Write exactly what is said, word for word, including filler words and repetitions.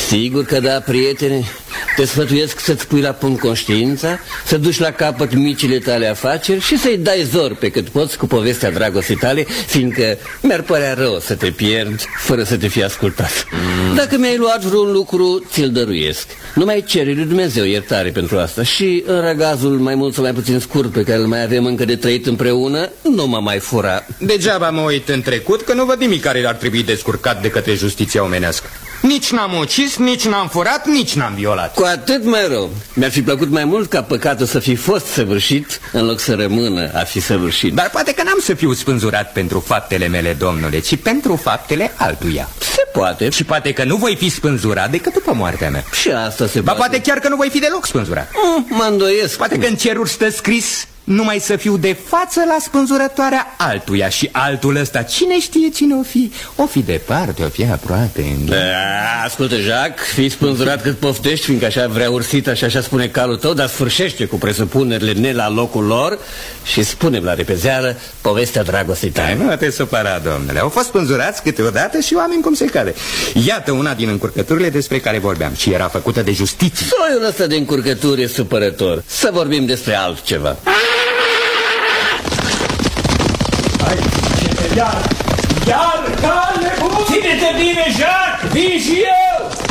Sigur că da, prietene. Te sfătuiesc să-ți pui la punct conștiința, să duci la capăt micile tale afaceri și să-i dai zor pe cât poți cu povestea dragostei tale, fiindcă mi-ar părea rău să te pierzi fără să te fi ascultat. mm. Dacă mi-ai luat vreun lucru, ți-l dăruiesc. Nu mai cere lui Dumnezeu iertare pentru asta. Și în răgazul mai mult sau mai puțin scurt pe care îl mai avem încă de trăit împreună, nu mă mai fura. Degeaba mă uit în trecut, că nu văd nimic care ar trebui descurcat de către justiția omenească. Nici n-am ucis, nici n-am furat, nici n-am violat. Cu atât mai rău. Mi-ar fi plăcut mai mult ca păcatul să fi fost săvârșit în loc să rămână a fi săvârșit. Dar poate că n-am să fiu spânzurat pentru faptele mele, domnule, ci pentru faptele altuia. Se poate. Și poate că nu voi fi spânzurat decât după moartea mea. Și asta se ba, poate. poate chiar că nu voi fi deloc spânzurat. mm, Mă îndoiesc. Poate că în ceruri stă scris numai să fiu de față la spânzurătoarea altuia. Și altul ăsta, cine știe cine o fi? O fi departe, o fi aproape. A, ascultă, Jacques, fii spânzurat cât poftești, fiindcă așa vrea Ursita și așa spune calul tău, dar sfârșește cu presupunerile ne la locul lor și spune-mi la repezeară povestea dragostei tale. Nu te supăra, domnule. Au fost spânzurați câteodată și oameni cum se cade. Iată una din încurcăturile despre care vorbeam și era făcută de justiție. Soiul ăsta de încurcături e supărător. Să vorbim despre altceva. Iar, iar, ca nebun! Ține-te bine, Jacques! Vin și eu!